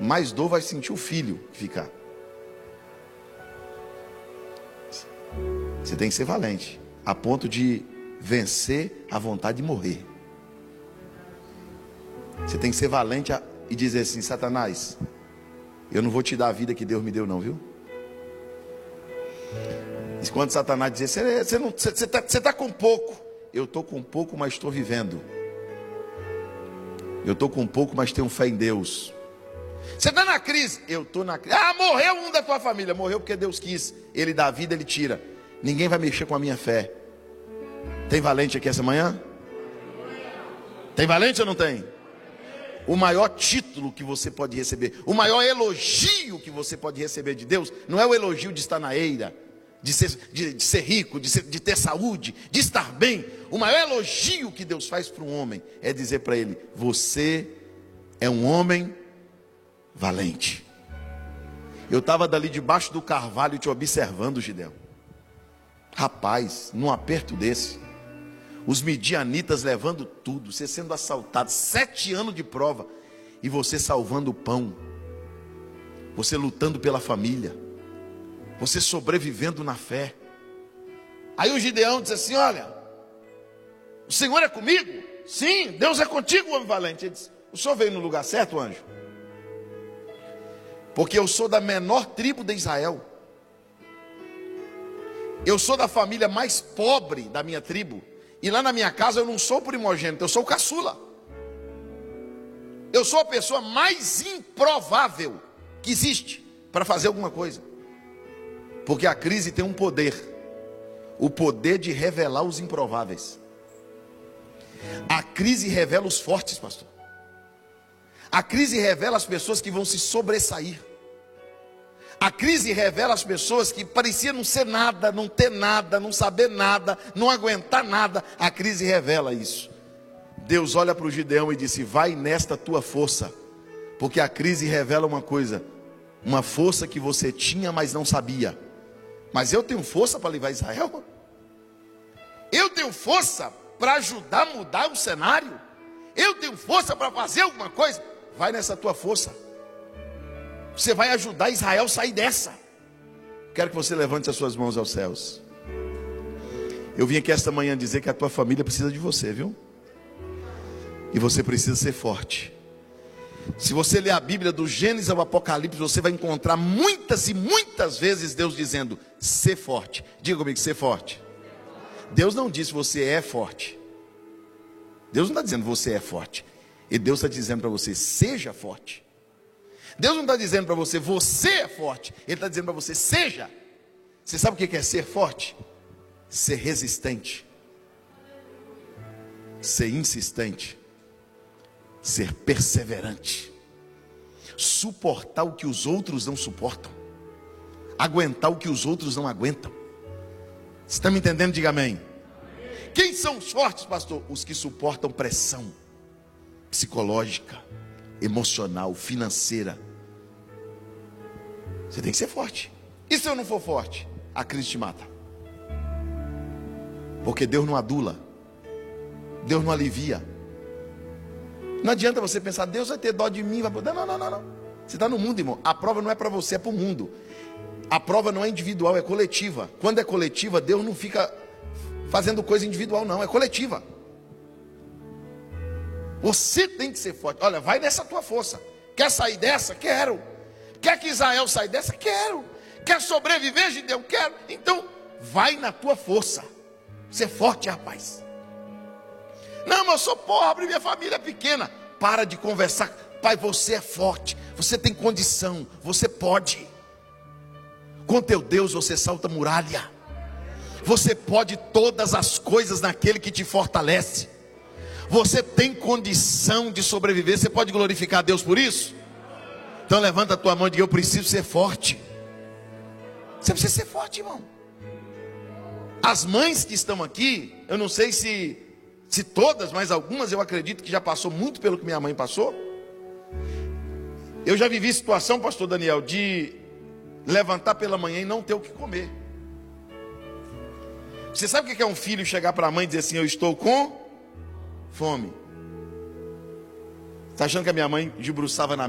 mais dor vai sentir o filho ficar. Você tem que ser valente, a ponto de vencer a vontade de morrer. Você tem que ser valente e dizer assim: Satanás, eu não vou te dar a vida que Deus me deu não, viu? E quando Satanás dizer, você está com pouco. Eu estou com pouco, mas estou vivendo. Eu estou com pouco, mas tenho fé em Deus. Você está na crise? Eu estou na crise. Ah, morreu um da tua família. Morreu porque Deus quis. Ele dá a vida, Ele tira. Ninguém vai mexer com a minha fé. Tem valente aqui essa manhã? Tem valente ou não tem? O maior título que você pode receber, o maior elogio que você pode receber de Deus, não é o elogio de estar na eira, de ser rico, de ter saúde, de estar bem. O maior elogio que Deus faz para um homem é dizer para ele: você é um homem valente. Eu estava dali debaixo do carvalho te observando, Gideão. Rapaz, num aperto desse, os midianitas levando tudo, você sendo assaltado, 7 anos de prova, e você salvando o pão, você lutando pela família, você sobrevivendo na fé. Aí o Gideão disse assim: olha, o Senhor é comigo? Sim, Deus é contigo, homem valente. Ele disse: o senhor veio no lugar certo, anjo? Porque eu sou da menor tribo de Israel. Eu sou da família mais pobre da minha tribo. E lá na minha casa eu não sou o primogênito, eu sou o caçula. Eu sou a pessoa mais improvável que existe para fazer alguma coisa. Porque a crise tem um poder. O poder de revelar os improváveis. A crise revela os fortes, pastor. A crise revela as pessoas que vão se sobressair. A crise revela as pessoas que pareciam não ser nada, não ter nada, não saber nada, não aguentar nada. A crise revela isso. Deus olha para o Gideão e disse: vai nesta tua força. Porque a crise revela uma coisa: uma força que você tinha, mas não sabia. Mas eu tenho força para levar Israel? Eu tenho força para ajudar a mudar o cenário? Eu tenho força para fazer alguma coisa? Vai nessa tua força. Você vai ajudar Israel a sair dessa. Quero que você levante as suas mãos aos céus. Eu vim aqui esta manhã dizer que a tua família precisa de você, viu? E você precisa ser forte. Se você ler a Bíblia do Gênesis ao Apocalipse, você vai encontrar muitas e muitas vezes Deus dizendo: ser forte. Diga comigo, ser forte. Deus não disse você é forte. Deus não está dizendo você é forte. E Deus está dizendo para você: seja forte. Deus não está dizendo para você: você é forte. Ele está dizendo para você: seja. Você sabe o que é ser forte? Ser resistente, ser insistente, ser perseverante, suportar o que os outros não suportam, aguentar o que os outros não aguentam. Você está me entendendo? Diga amém. Quem são os fortes, pastor? Os que suportam pressão psicológica, emocional, financeira. Você tem que ser forte. E se eu não for forte? A crise te mata. Porque Deus não adula, Deus não alivia. Não adianta você pensar: Deus vai ter dó de mim, vai poder. Não. Você está no mundo, irmão. A prova não é para você, é para o mundo. A prova não é individual, é coletiva. Quando é coletiva, Deus não fica fazendo coisa individual, não, é coletiva. Você tem que ser forte. Olha, vai nessa tua força. Quer sair dessa? Quero. Quer que Israel saia dessa? Quero. Quer sobreviver, Gideão? Quero. Então, vai na tua força. Ser forte, rapaz. Não, mas eu sou pobre, minha família é pequena. Para de conversar. Pai, você é forte. Você tem condição. Você pode. Com teu Deus você salta muralha. Você pode todas as coisas naquele que te fortalece. Você tem condição de sobreviver. Você pode glorificar a Deus por isso? Então levanta a tua mão e diga: eu preciso ser forte. Você precisa ser forte, irmão. As mães que estão aqui, eu não sei se todas, mas algumas eu acredito que já passou muito pelo que minha mãe passou. Eu já vivi situação, pastor Daniel, de levantar pela manhã e não ter o que comer. Você sabe o que é um filho chegar para a mãe e dizer assim: eu estou com fome? Está achando que a minha mãe debruçava na